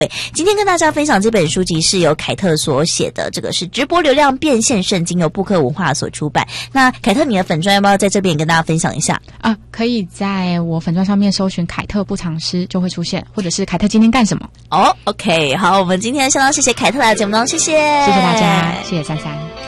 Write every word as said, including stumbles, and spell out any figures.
今天跟大家分享这本书籍是由凯特所写的，这个是直播流量变现圣经，由布克文化所出版。那凯特，你的粉专要不要在这边跟大家分享一下啊？可以在我粉专上面搜寻凯特不藏私就会出现，或者是凯特今天干什么。 哦 OK， 好，我们今天相当谢谢凯特来节目中，谢谢谢谢大家，谢谢珊珊。